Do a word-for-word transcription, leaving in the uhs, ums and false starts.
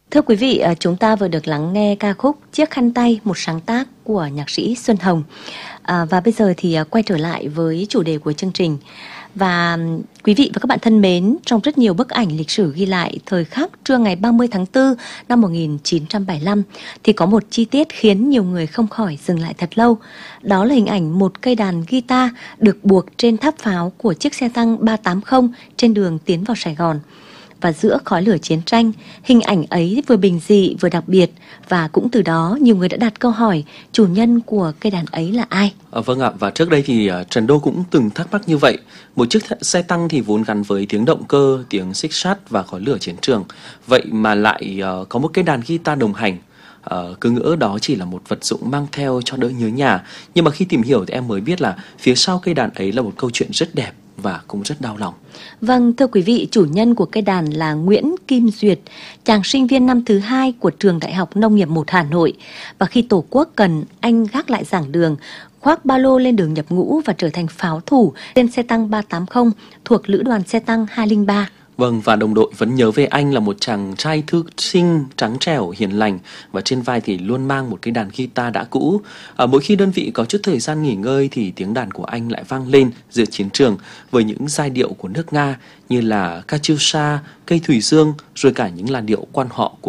Thưa quý vị, ờ, chúng ta vừa được lắng nghe ca khúc Chiếc khăn tay, một sáng tác của nhạc sĩ Xuân Hồng. À, và bây giờ thì ờ, quay trở lại với chủ đề của chương trình. Và ừm, quý vị và các bạn thân mến, trong rất nhiều bức ảnh lịch sử ghi lại thời khắc trưa ngày ba mươi tháng tư năm một nghìn chín trăm bảy mươi lăm thì có một chi tiết khiến nhiều người không khỏi dừng lại thật lâu. Đó là hình ảnh một cây đàn guitar được buộc trên tháp pháo của chiếc xe tăng ba tám không trên đường tiến vào Sài Gòn. Và giữa khói lửa chiến tranh, hình ảnh ấy vừa bình dị vừa đặc biệt, và cũng từ đó nhiều người đã đặt câu hỏi chủ nhân của cây đàn ấy là ai. À, vâng ạ, và trước đây thì uh, Trần Đô cũng từng thắc mắc như vậy. Một chiếc xe tăng thì vốn gắn với tiếng động cơ, tiếng xích sắt và khói lửa chiến trường. Vậy mà lại uh, có một cái đàn guitar đồng hành. Uh, cứ ngỡ đó chỉ là một vật dụng mang theo cho đỡ nhớ nhà. Nhưng mà khi tìm hiểu thì em mới biết là phía sau cây đàn ấy là một câu chuyện rất đẹp và cũng rất đau lòng. Vâng, thưa quý vị, chủ nhân của cây đàn là Nguyễn Kim Duyệt, chàng sinh viên năm thứ hai của trường Đại học Nông nghiệp một Hà Nội. Và khi Tổ quốc cần, anh gác lại giảng đường, khoác ba lô lên đường nhập ngũ và trở thành pháo thủ trên xe tăng ba tám không thuộc lữ đoàn xe tăng hai không ba. Vâng, và đồng đội vẫn nhớ về anh là một chàng trai thư sinh, trắng trẻo, hiền lành, và trên vai thì luôn mang một cái đàn guitar đã cũ. Ở mỗi khi đơn vị có chút thời gian nghỉ ngơi thì tiếng đàn của anh lại vang lên giữa chiến trường với những giai điệu của nước Nga như là Katyusha, Cây Thủy Dương, rồi cả những làn điệu quan họ của